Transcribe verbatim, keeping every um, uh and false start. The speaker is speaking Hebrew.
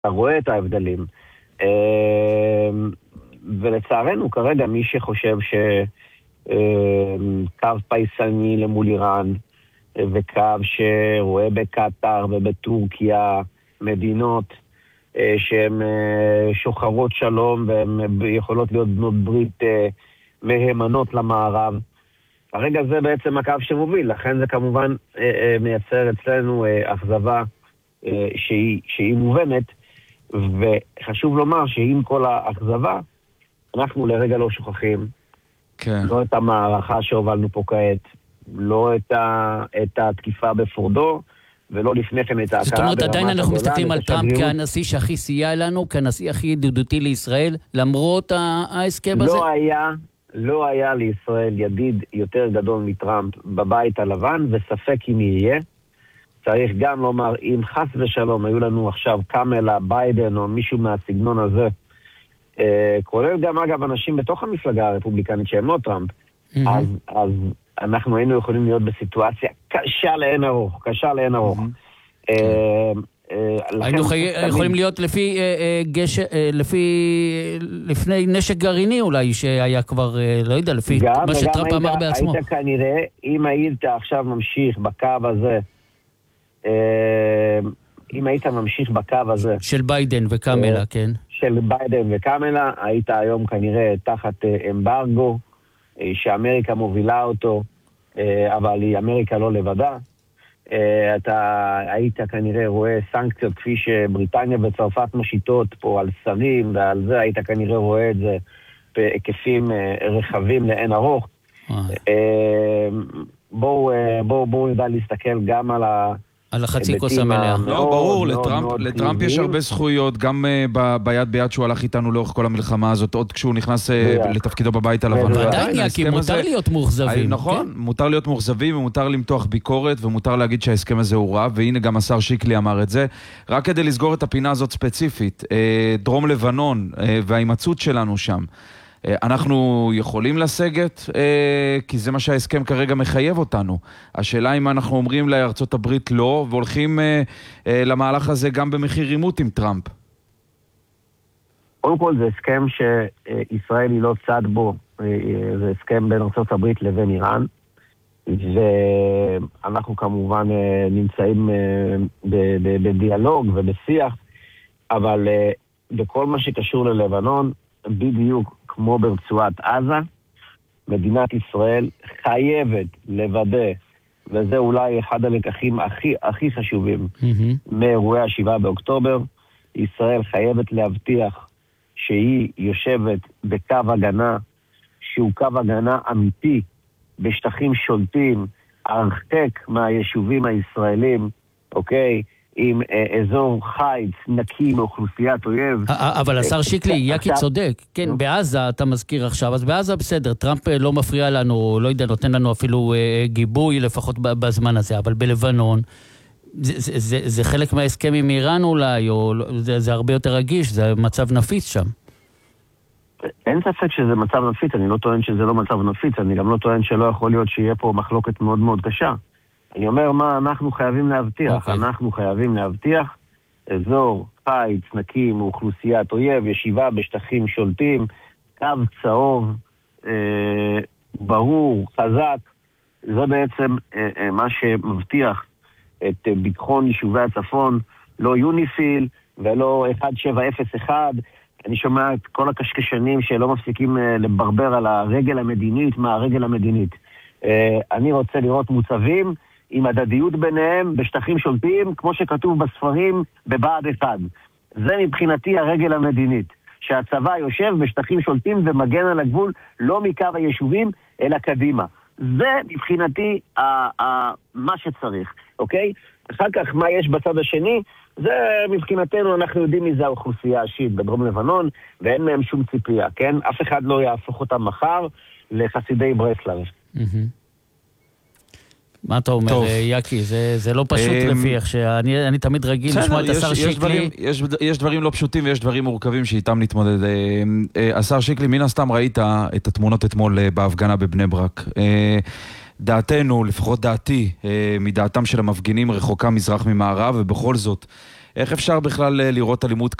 רואה את ההבדלים. ולצערנו כרגע מי שחושב שקו פייסני למול איראן, וקו שרואה בקטר ובטורקיה מדינות שהן שוחרות שלום והן יכולות להיות בנות ברית מהימנות למערב. הרגע זה בעצם הקו שמוביל, לכן זה כמובן מייצר אצלנו אכזבה שהיא, שהיא מובנת, וחשוב לומר שעם כל האכזבה אנחנו לרגע לא שוכחים, כן. לא את המערכה שהובלנו פה כעת, לא את, ה, את התקיפה בפורדו, ולא לפני כן את ההכרה. זאת אומרת, עדיין אנחנו מסתכלים על טראמפ כהנשיא שהכי סייע לנו, כהנשיא הכי ידידותי לישראל, למרות ההסכם הזה? לא היה, לא היה לישראל ידיד יותר גדול מטראמפ בבית הלבן, וספק אם יהיה. צריך גם לומר, אם חס ושלום היו לנו עכשיו קמלה, ביידן או מישהו מהסגנון הזה, אה, כולל גם אגב אנשים בתוך המפלגה הרפובליקנית שהם לא טראמפ, mm-hmm. אז, אז אנחנו היינו יכולים להיות בסיטואציה קשה לאין ארוך, קשה לאין ארוך. Mm-hmm. אה, אה, היינו חי... יכולים להיות לפי, אה, אה, גש... אה, לפי, לפני נשק גרעיני אולי, שהיה כבר, אה, לא יודע, לפי גם, מה שטראמפ אמר בעצמו. היית כנראה, אם היית עכשיו ממשיך בקו הזה, אם היית ממשיך בקו הזה של ביידן וקמלה, כן, של ביידן וקמלה, היית היום כנראה תחת אמברגו שאמריקה מובילה אותו, אבל היא אמריקה לא לבדה. אתה היית כנראה רואה סנקציות כפי שבריטניה וצרפת משיתות פה על שרים, ועל זה היית כנראה רואה את זה בהיקפים רחבים לאין ארוך. בואו בואו בואו נדע להסתכל גם על ה על החצי כוס המלאה. לא, ברור, לטראמפ יש הרבה זכויות, גם ביד ביד שהוא הלך איתנו לאורך כל המלחמה הזאת, עוד כשהוא נכנס לתפקידו בבית הלבן. ועדיין, כי מותר להיות מאוכזבים. נכון, מותר להיות מאוכזבים, ומותר למתוח ביקורת, ומותר להגיד שההסכם הזה הוא רע, והנה גם השר שיקלי אמר את זה. רק כדי לסגור את הפינה הזאת ספציפית, דרום לבנון וההימצאות שלנו שם, אנחנו יכולים לסגת, כי זה מה שההסכם כרגע מחייב אותנו. השאלה אם אנחנו אומרים לארצות הברית לא, והולכים למהלך הזה גם במחיר עימות עם טראמפ. קודם כל זה הסכם שישראל היא לא צד בו, זה הסכם בין ארצות הברית לבין איראן, ואנחנו כמובן נמצאים בדיאלוג ובשיח, אבל בכל מה שקשור ללבנון, בדיוק כמו ברצועת עזה, מדינת ישראל חייבת לוודא, וזה אולי אחד הלקחים הכי, הכי חשובים mm-hmm. מאירועי השבעה באוקטובר, ישראל חייבת להבטיח שהיא יושבת בקו הגנה, שהוא קו הגנה אמיתי, בשטחים שולטים, הרחק מהיישובים הישראלים, אוקיי? עם אזור חיץ נקי מאוכלוסיית אויב. אבל השר שיקלי, יקי צודק, כן, בעזה אתה מזכיר עכשיו, אז בעזה בסדר, טראמפ לא מפריע לנו, לא יודע, נותן לנו אפילו גיבוי לפחות בזמן הזה, אבל בלבנון, זה חלק מההסכם עם איראן אולי, או זה הרבה יותר רגיש, זה מצב נפיץ שם. אין ספק שזה מצב נפיץ, אני לא טוען שזה לא מצב נפיץ, אני גם לא טוען שלא יכול להיות שיהיה פה מחלוקת מאוד מאוד קשה. אני אומר מה אנחנו חייבים להבטיח. Okay. אנחנו חייבים להבטיח אזור חיץ נקי מאוכלוסיית אויב, ישיבה בשטחים שולטים, קו צהוב, אה, ברור, חזק. זה בעצם אה, אה, מה שמבטיח את אה, ביטחון יישובי הצפון, לא יוניפיל ולא אחת שבע אפס אחת. אני שומע את כל הקשקשנים שלא מפסיקים אה, לברבר על הרגל המדינית, מה הרגל המדינית. אה, אני רוצה לראות מוצבים, עם הדדיות ביניהם בשטחים שולטים, כמו שכתוב בספרים, בבעד אחד. זה מבחינתי הרגל המדינית, שהצבא יושב בשטחים שולטים ומגן על הגבול, לא מקו היישובים, אלא קדימה. זה מבחינתי ה- ה- מה שצריך, אוקיי? אחר כך מה יש בצד השני, זה מבחינתנו, אנחנו יודעים מי זה האוכלוסייה השיעית בדרום לבנון, ואין מהם שום ציפייה, כן? אף אחד לא יהפוך אותם מחר לחסידי ברסלב. מה אתה אומר, יקי? זה, זה לא פשוט לפי איך שאני אני תמיד רגיל לשמוע את השר שיקלי. יש, יש דברים לא פשוטים ויש דברים מורכבים שאיתם נתמודד. השר שיקלי, מן הסתם ראית את התמונות אתמול בהפגנה בבני ברק. דעתנו, לפחות דעתי, מדעתם של המפגינים רחוקה מזרח ממערב, ובכל זאת איך אפשר בכלל לראות אלימות